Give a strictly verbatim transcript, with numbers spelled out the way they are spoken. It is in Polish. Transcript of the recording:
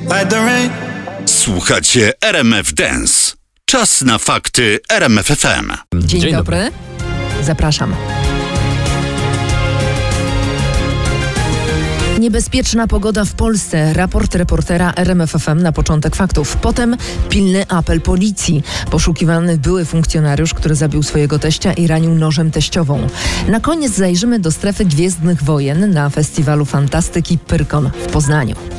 Słuchacie R M F Dance. Czas na fakty R M F F M. Dzień, Dzień dobry. dobry. Zapraszam. Niebezpieczna pogoda w Polsce. Raport reportera R M F F M na początek faktów. Potem pilny apel policji. Poszukiwany były funkcjonariusz, który zabił swojego teścia i ranił nożem teściową. Na koniec zajrzymy do strefy Gwiezdnych Wojen na festiwalu fantastyki Pyrkon w Poznaniu.